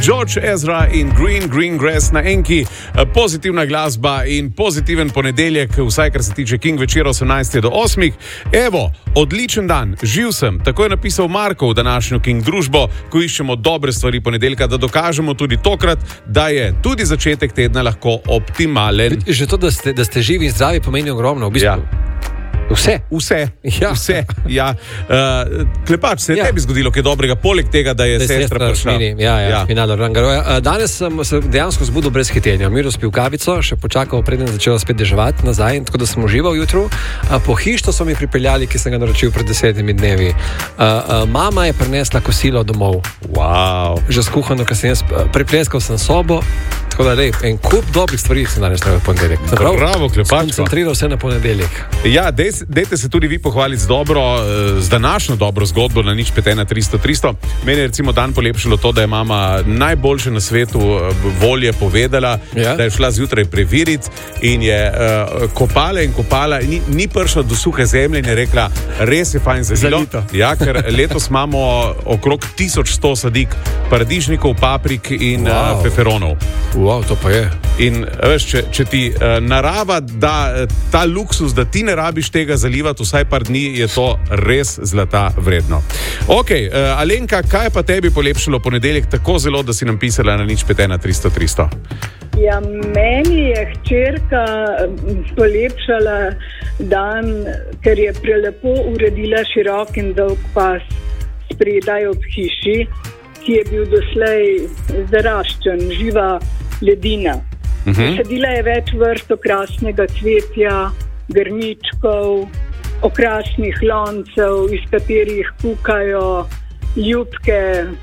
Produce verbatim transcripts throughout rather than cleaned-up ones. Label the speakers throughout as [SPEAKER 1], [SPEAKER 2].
[SPEAKER 1] George Ezra in Green Green Grass na enki, pozitivna glasba in pozitiven ponedeljek, vsaj kar se tiče King večera osemnajstih do osmih. Evo, odličen dan, živ sem, tako je napisal Marko v današnjo King družbo, ko iščemo dobre stvari ponedeljka, da dokažemo tudi tokrat, da je tudi začetek tedna lahko optimalen.
[SPEAKER 2] Že to, da ste, da ste živi in zdravi, pomeni ogromno, v bistvu.
[SPEAKER 1] Ja.
[SPEAKER 2] Vse.
[SPEAKER 1] Vse,
[SPEAKER 2] ja.
[SPEAKER 1] vse, ja. Uh, Klepač, se je
[SPEAKER 2] ja.
[SPEAKER 1] tebi zgodilo kaj dobrega, poleg tega, da je,
[SPEAKER 2] da je
[SPEAKER 1] sestra prišla.
[SPEAKER 2] Ja, ja,
[SPEAKER 1] ja.
[SPEAKER 2] Finale Rangaroja. Danes sem se dejansko zbudil brez hitenja. Miro spil kavico, še počakal, preden začel spet deževati nazaj, tako da sem užival jutro. Pohištvo so mi pripeljali, ki sem ga naročil pred desetimi dnevi. Uh, uh, mama je prinesla kosilo domov.
[SPEAKER 1] Wow.
[SPEAKER 2] Že skuhano, ker sem jaz prepleskal sem sobo. Tako da, lej, en kup dobrih stvari se danes na ponedeljek.
[SPEAKER 1] Bravo, Klepač.
[SPEAKER 2] Koncentriral se na ponedeljek.
[SPEAKER 1] Ja, dej, dejte se tudi vi pohvaliti z dobro, z današnjo dobro zgodbo na nič pet ena tristo tristo. Meni je recimo dan polepšalo to, da je mama najboljše na svetu volje povedala, ja. Da je šla zjutraj preveriti in je uh, kopala in kopala, ni, ni prišla do suhe zemlje in je rekla, res je fajn zalilo. Ja, ker letos imamo okrog tisoč sto sadik paradižnikov, paprik in wow. uh, peperonov.
[SPEAKER 2] Wow, to pa je.
[SPEAKER 1] In veš, če, če ti uh, narava da ta luksus, da ti ne rabiš tega zalivati vsaj par dni, je to res zlata vredno. Ok, uh, Alenka, kaj pa tebi polepšalo ponedeljek tako zelo, da si nam pisala na nič pet ena tristo tristo?
[SPEAKER 3] Ja, meni je hčerka polepšala dan, ker je prelepo uredila širok in dolg pas spredaj ob hiši, ki je bil doslej zaraščen, živa ledina. Uh-huh. Sadila je več vrst okrasnega cvetja, grmičkov, okrasnih loncev, iz katerih kukajo ljubke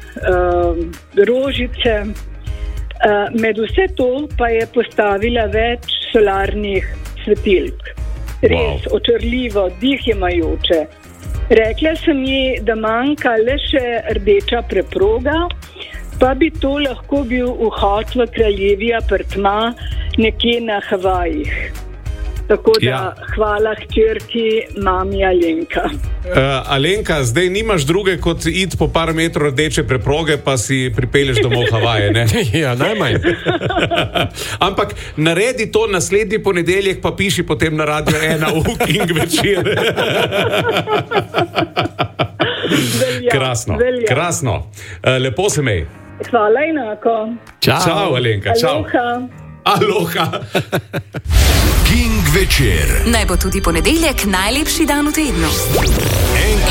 [SPEAKER 3] uh, rožice. Uh, med vse to pa je postavila več solarnih svetilk. Res wow. Očarljivo, dihjemajoče. Rekla sem ji, da manjka le še rdeča preproga, pa bi to lahko bil vhod v kraljevi apartma nekje na Havajih. Tako da ja. Hvala hčerki, mami Alenka.
[SPEAKER 1] Uh, Alenka, zdaj nimaš druge kot iti po par metrov rdeče preproge, pa si pripelješ domov Havaje, ne?
[SPEAKER 2] Ja, najmanj.
[SPEAKER 1] Ampak naredi to naslednji ponedeljek, pa piši potem na Radio ena v King večer.
[SPEAKER 3] Velja,
[SPEAKER 1] krasno,
[SPEAKER 3] velja.
[SPEAKER 1] krasno. Uh, lepo se mej.
[SPEAKER 3] Hvala enako.
[SPEAKER 1] Čau, čau Alenka, čau.
[SPEAKER 3] Aloha.
[SPEAKER 1] Aloha.
[SPEAKER 4] King večer.
[SPEAKER 5] Naj bo tudi ponedeljek najlepši dan v tednu.